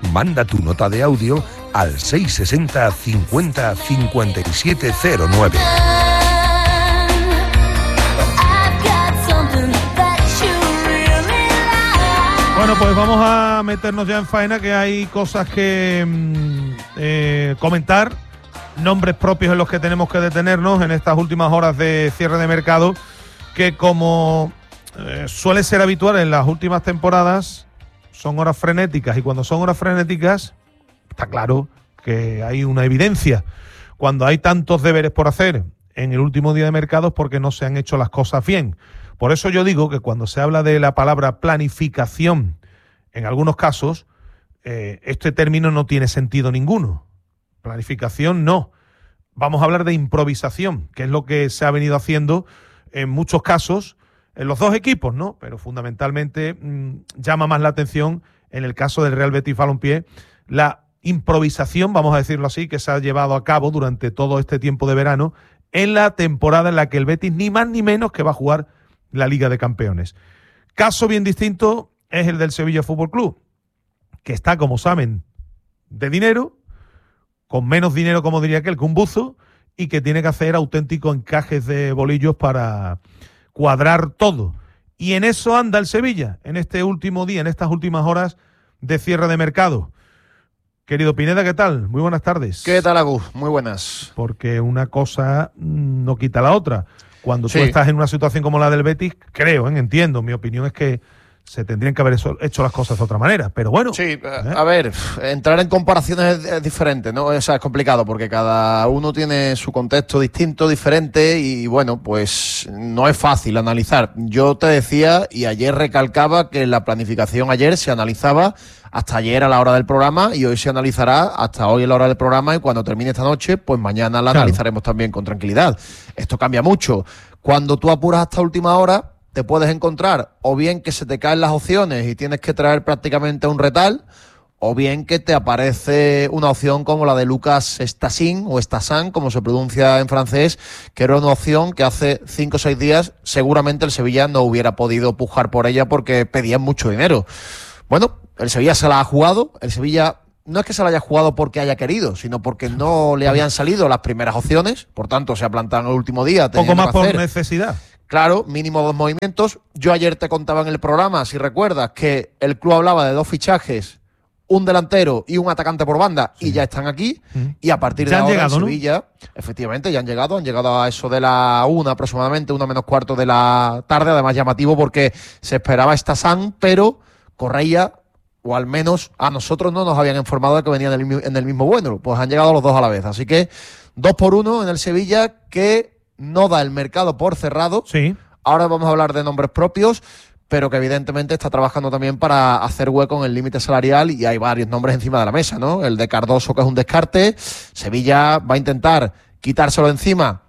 Manda tu nota de audio al 660 50 5709. Bueno, pues vamos a meternos ya en faena, que hay cosas que comentar, nombres propios en los que tenemos que detenernos en estas últimas horas de cierre de mercado, que como suele ser habitual en las últimas temporadas, son horas frenéticas, y cuando son horas frenéticas está claro que hay una evidencia. Cuando hay tantos deberes por hacer en el último día de mercado es porque no se han hecho las cosas bien. Por eso yo digo que cuando se habla de la palabra planificación, en algunos casos, este término no tiene sentido ninguno. Planificación no. Vamos a hablar de improvisación, que es lo que se ha venido haciendo en muchos casos, en los dos equipos, ¿no? Pero fundamentalmente llama más la atención en el caso del Real Betis Balompié, la improvisación, vamos a decirlo así, que se ha llevado a cabo durante todo este tiempo de verano, en la temporada en la que el Betis ni más ni menos que va a jugar la Liga de Campeones. Caso bien distinto es el del Sevilla Fútbol Club, que está, como saben, de dinero, con menos dinero, como diría aquel, que un buzo, y que tiene que hacer auténticos encajes de bolillos para cuadrar todo. Y en eso anda el Sevilla, en este último día, en estas últimas horas de cierre de mercado. Querido Pineda, ¿qué tal? Muy buenas tardes. ¿Qué tal, Agus? Muy buenas. Porque una cosa no quita la otra. Cuando tú estás en una situación como la del Betis, creo, entiendo, mi opinión es que se tendrían que haber hecho las cosas de otra manera, pero bueno. Sí, a ver, entrar en comparaciones es diferente, ¿no? O sea, es complicado porque cada uno tiene su contexto distinto, diferente, y bueno, pues no es fácil analizar. Yo te decía, y ayer recalcaba, que la planificación ayer se analizaba hasta ayer a la hora del programa, y hoy se analizará hasta hoy a la hora del programa, y cuando termine esta noche, pues mañana la analizaremos también con tranquilidad. Esto cambia mucho. Cuando tú apuras hasta última hora, te puedes encontrar o bien que se te caen las opciones y tienes que traer prácticamente un retal, o bien que te aparece una opción como la de Lucas Stassin, o Stassin, como se pronuncia en francés, que era una opción que hace 5 o 6 días seguramente el Sevilla no hubiera podido pujar por ella porque pedían mucho dinero. Bueno, el Sevilla se la ha jugado, el Sevilla no es que se la haya jugado porque haya querido, sino porque no le habían salido las primeras opciones, por tanto se ha plantado en el último día. Poco más por necesidad. Claro, mínimo 2 movimientos. Yo ayer te contaba en el programa, si recuerdas, que el club hablaba de 2 fichajes, un delantero y un atacante por banda, y ya están aquí. Y a partir de ahora en Sevilla, efectivamente, ya han llegado a eso de la 1 aproximadamente, 1 menos cuarto de la tarde, además llamativo porque se esperaba Stassin, pero Correia, o al menos a nosotros no nos habían informado de que venían en el mismo vuelo. Pues han llegado los dos a la vez. Así que 2 por 1 en el Sevilla, que no da el mercado por cerrado. Sí. Ahora vamos a hablar de nombres propios, pero que evidentemente está trabajando también para hacer hueco en el límite salarial, y hay varios nombres encima de la mesa, ¿no? El de Cardoso, que es un descarte. Sevilla va a intentar quitárselo encima,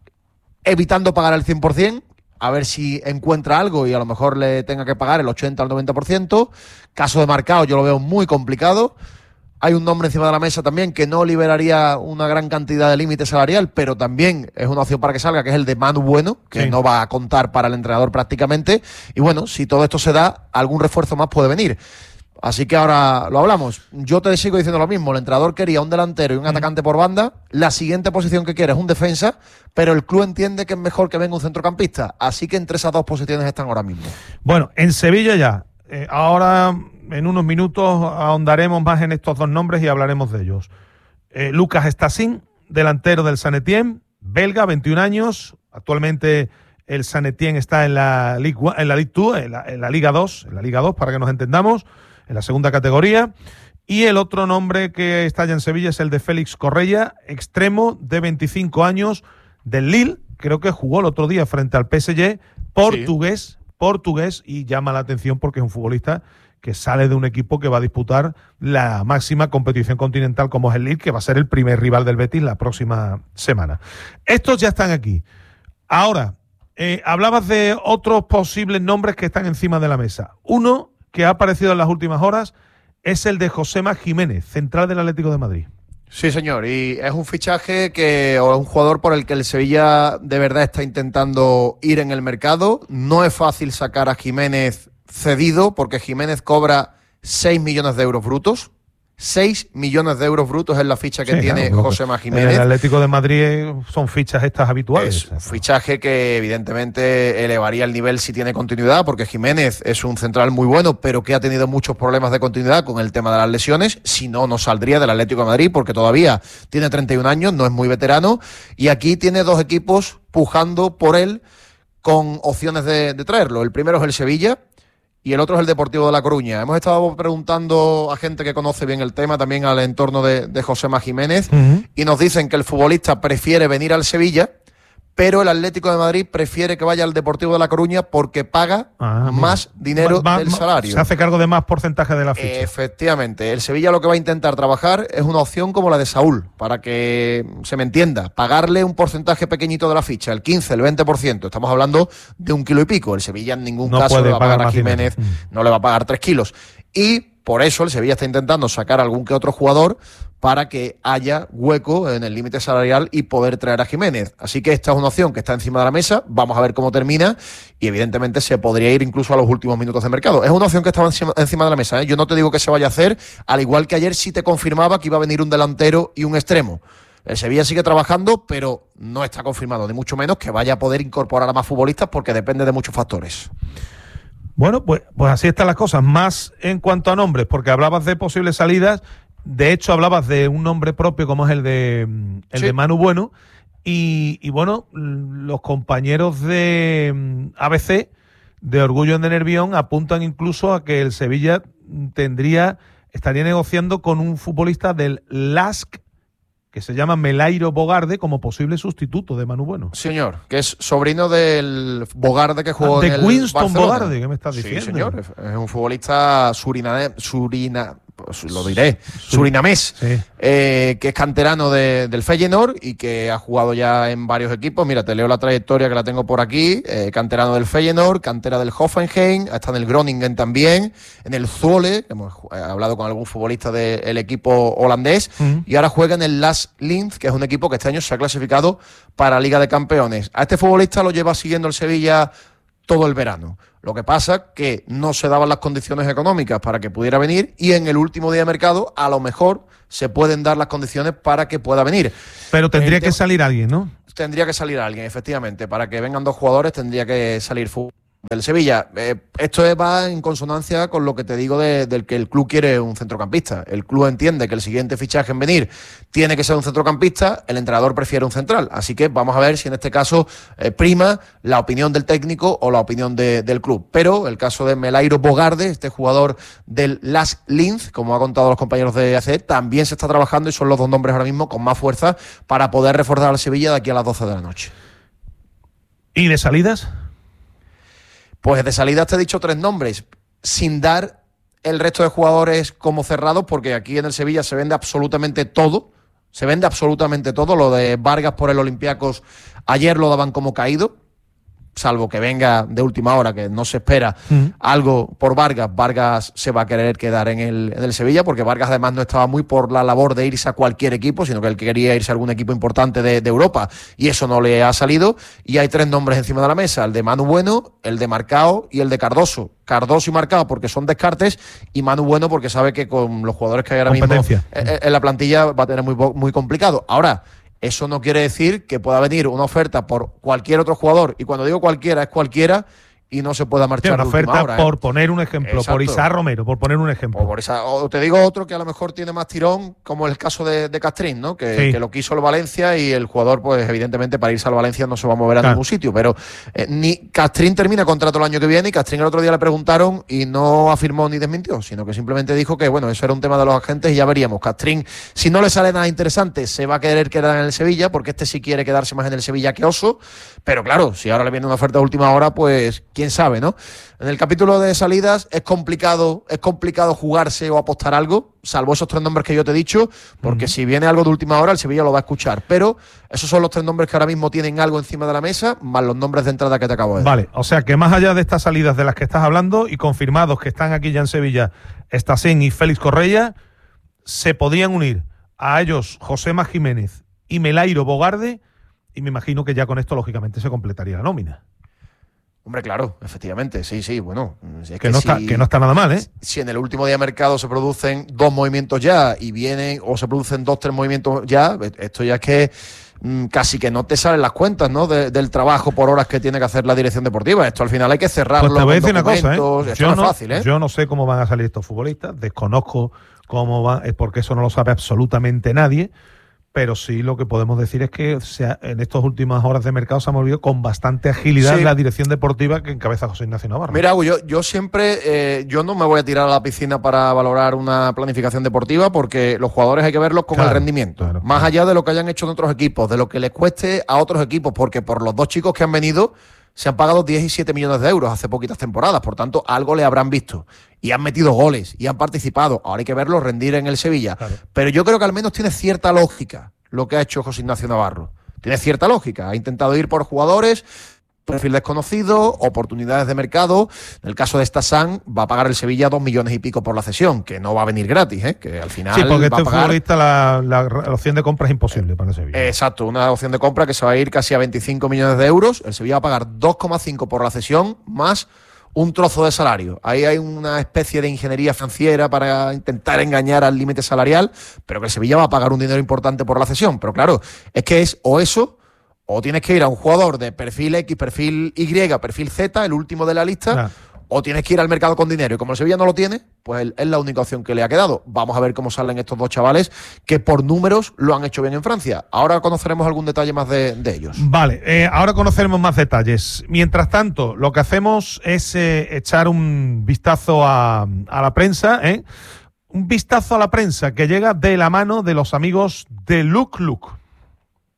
evitando pagar el 100%, a ver si encuentra algo y a lo mejor le tenga que pagar el 80 al 90%. Caso de Marcao yo lo veo muy complicado. Hay un nombre encima de la mesa también que no liberaría una gran cantidad de límite salarial, pero también es una opción para que salga, que es el de Manu Bueno, que no va a contar para el entrenador prácticamente. Y bueno, si todo esto se da, algún refuerzo más puede venir. Así que ahora lo hablamos. Yo te sigo diciendo lo mismo. El entrenador quería un delantero y un atacante por banda. La siguiente posición que quiere es un defensa, pero el club entiende que es mejor que venga un centrocampista. Así que entre esas 2 posiciones están ahora mismo. Bueno, en Sevilla ya. Ahora, en unos minutos, ahondaremos más en estos 2 nombres y hablaremos de ellos. Lucas Stassin, delantero del Saint Etienne, belga, 21 años. Actualmente el Saint Etienne está en la Ligue 2, en la Liga 2, para que nos entendamos, en la segunda categoría. Y el otro nombre que está ya en Sevilla es el de Félix Correia, extremo de 25 años del Lille. Creo que jugó el otro día frente al PSG, portugués, y llama la atención porque es un futbolista que sale de un equipo que va a disputar la máxima competición continental como es el Lille, que va a ser el primer rival del Betis la próxima semana. Estos ya están aquí. Ahora, hablabas de otros posibles nombres que están encima de la mesa. Uno que ha aparecido en las últimas horas es el de Josema Jiménez, central del Atlético de Madrid. Sí, señor, y es un fichaje o un jugador por el que el Sevilla de verdad está intentando ir en el mercado. No es fácil sacar a Jiménez cedido, porque Jiménez cobra 6 millones de euros brutos. 6 millones de euros brutos es la ficha que tiene claro, Josema En Jiménez. el Atlético de Madrid son fichas estas habituales. Es un fichaje que evidentemente elevaría el nivel si tiene continuidad, porque Jiménez es un central muy bueno, pero que ha tenido muchos problemas de continuidad con el tema de las lesiones. Si no, no saldría del Atlético de Madrid, porque todavía tiene 31 años, no es muy veterano, y aquí tiene dos equipos pujando por él con opciones de traerlo. El primero es el Sevilla y el otro es el Deportivo de La Coruña. Hemos estado preguntando a gente que conoce bien el tema, también al entorno de Josema Jiménez, y nos dicen que el futbolista prefiere venir al Sevilla, pero el Atlético de Madrid prefiere que vaya al Deportivo de La Coruña porque paga más dinero del salario. Se hace cargo de más porcentaje de la ficha. Efectivamente. El Sevilla lo que va a intentar trabajar es una opción como la de Saúl, para que se me entienda, pagarle un porcentaje pequeñito de la ficha, el 15, el 20%. Estamos hablando de 1 kilo y pico. El Sevilla en ningún caso le va a pagar a Jiménez, no le va a pagar 3 kilos. Y por eso el Sevilla está intentando sacar algún que otro jugador para que haya hueco en el límite salarial y poder traer a Jiménez. Así que esta es una opción que está encima de la mesa, vamos a ver cómo termina y evidentemente se podría ir incluso a los últimos minutos de mercado. Es una opción que estaba encima de la mesa, ¿eh? Yo no te digo que se vaya a hacer, al igual que ayer sí te confirmaba que iba a venir un delantero y un extremo. El Sevilla sigue trabajando, pero no está confirmado, ni mucho menos que vaya a poder incorporar a más futbolistas porque depende de muchos factores. Bueno, pues así están las cosas. Más en cuanto a nombres, porque hablabas de posibles salidas. De hecho, hablabas de un nombre propio como es el de Manu Bueno. Y bueno, los compañeros de ABC, de Orgullo de Nervión, apuntan incluso a que el Sevilla estaría negociando con un futbolista del LASK, que se llama Melairo Bogarde, como posible sustituto de Manu Bueno. Señor, que es sobrino del Bogarde que jugó en el Winston Barcelona. Bogarde, ¿qué me estás diciendo? Sí, señor, es un futbolista surinamés, sí. Que es canterano del Feyenoord y que ha jugado ya en varios equipos. Mira, te leo la trayectoria que la tengo por aquí. Canterano del Feyenoord, cantera del Hoffenheim, está en el Groningen también, en el Zwolle, hemos hablado con algún futbolista del equipo holandés, y ahora juega en el LASK Linz, que es un equipo que este año se ha clasificado para la Liga de Campeones. A este futbolista lo lleva siguiendo el Sevilla todo el verano. Lo que pasa que no se daban las condiciones económicas para que pudiera venir y en el último día de mercado a lo mejor se pueden dar las condiciones para que pueda venir. Pero tendría que salir alguien, ¿no? Tendría que salir alguien, efectivamente. Para que vengan dos jugadores tendría que salir del Sevilla. Esto va en consonancia con lo que te digo del que el club quiere un centrocampista. El club entiende que el siguiente fichaje en venir tiene que ser un centrocampista, el entrenador prefiere un central. Así que vamos a ver si en este caso prima la opinión del técnico o la opinión del club. Pero el caso de Melairo Bogarde, este jugador del LASK Linz, como ha contado los compañeros de AC, también se está trabajando y son los dos nombres ahora mismo con más fuerza para poder reforzar al Sevilla de aquí a las 12 de la noche. ¿Y de salidas? Pues de salidas te he dicho 3 nombres, sin dar el resto de jugadores como cerrados, porque aquí en el Sevilla se vende absolutamente todo. Lo de Vargas por el Olympiacos, ayer lo daban como caído, salvo que venga de última hora, que no se espera algo por Vargas. Vargas se va a querer quedar en el Sevilla, porque Vargas además no estaba muy por la labor de irse a cualquier equipo, sino que él quería irse a algún equipo importante de Europa, y eso no le ha salido. Y hay 3 nombres encima de la mesa, el de Manu Bueno, el de Marcao y el de Cardoso. Cardoso y Marcao porque son descartes, y Manu Bueno porque sabe que con los jugadores que hay ahora mismo en la plantilla va a tener muy complicado. Ahora, eso no quiere decir que pueda venir una oferta por cualquier otro jugador, y cuando digo cualquiera, es cualquiera, y no se pueda marchar. Una oferta hora, por poner un ejemplo, exacto. Por Isaac Romero, por poner un ejemplo. O te digo otro que a lo mejor tiene más tirón, como el caso de Castrín, ¿no? Que lo quiso el Valencia, y el jugador, pues evidentemente para irse al Valencia no se va a mover a ningún sitio, pero ni Castrín termina contrato el año que viene, y Castrín el otro día le preguntaron y no afirmó ni desmintió, sino que simplemente dijo que bueno, eso era un tema de los agentes y ya veríamos. Castrín, si no le sale nada interesante, se va a querer quedar en el Sevilla, porque este sí quiere quedarse más en el Sevilla que Oso, pero claro, si ahora le viene una oferta de última hora, pues quién sabe, ¿no? En el capítulo de salidas es complicado jugarse o apostar algo, salvo esos 3 nombres que yo te he dicho, porque si viene algo de última hora, el Sevilla lo va a escuchar. Pero esos son los 3 nombres que ahora mismo tienen algo encima de la mesa, más los nombres de entrada que te acabo de dar. Vale, o sea que más allá de estas salidas de las que estás hablando y confirmados que están aquí ya en Sevilla, Stassin y Félix Correia, se podrían unir a ellos Josema Jiménez y Melairo Bogarde, y me imagino que ya con esto lógicamente se completaría la nómina. Hombre, claro, efectivamente, sí, bueno. Es que no está nada mal, ¿eh? Si en el último día de mercado se producen 2 movimientos ya y vienen, o se producen 2, 3 movimientos ya, esto ya es que casi que no te salen las cuentas, ¿no? Del trabajo por horas que tiene que hacer la dirección deportiva. Esto al final hay que cerrarlo. Pues te voy a decir una cosa, ¿eh? Esto no es fácil, ¿eh? Yo no sé cómo van a salir estos futbolistas, desconozco cómo van, porque eso no lo sabe absolutamente nadie. Pero sí lo que podemos decir es que en estas últimas horas de mercado se ha movido con bastante agilidad la dirección deportiva que encabeza José Ignacio Navarro. Mira, yo siempre, yo no me voy a tirar a la piscina para valorar una planificación deportiva porque los jugadores hay que verlos con el rendimiento. Más allá de lo que hayan hecho en otros equipos, de lo que les cueste a otros equipos, porque por los 2 chicos que han venido se han pagado 10 y 7 millones de euros hace poquitas temporadas. Por tanto, algo le habrán visto. Y han metido goles y han participado. Ahora hay que verlos rendir en el Sevilla. Claro. Pero yo creo que al menos tiene cierta lógica lo que ha hecho José Ignacio Navarro. Tiene cierta lógica. Ha intentado ir por jugadores, perfil desconocido, oportunidades de mercado. En el caso de Stassan, va a pagar el Sevilla 2 millones y pico por la cesión, que no va a venir gratis, que al final. Sí, porque va a pagar... futbolista la opción de compra es imposible para el Sevilla. Exacto, una opción de compra que se va a ir casi a 25 millones de euros. El Sevilla va a pagar 2,5 por la cesión, más un trozo de salario. Ahí hay una especie de ingeniería financiera para intentar engañar al límite salarial, pero que el Sevilla va a pagar un dinero importante por la cesión. Pero claro, es que es o eso, o tienes que ir a un jugador de perfil X, perfil Y, perfil Z, el último de la lista, o tienes que ir al mercado con dinero. Y como el Sevilla no lo tiene, pues es la única opción que le ha quedado. Vamos a ver cómo salen estos 2 chavales que por números lo han hecho bien en Francia. Ahora conoceremos algún detalle más de ellos. Vale, ahora conoceremos más detalles. Mientras tanto, lo que hacemos es echar un vistazo a la prensa, Un vistazo a la prensa que llega de la mano de los amigos de Look Look.